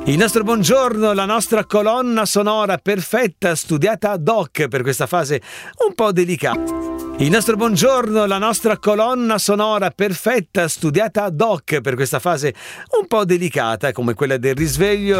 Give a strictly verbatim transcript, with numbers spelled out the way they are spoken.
Il nostro buongiorno, la nostra colonna sonora perfetta, studiata ad hoc per questa fase un po' delicata. Il nostro buongiorno, la nostra colonna sonora perfetta, studiata ad hoc per questa fase un po' delicata, come quella del risveglio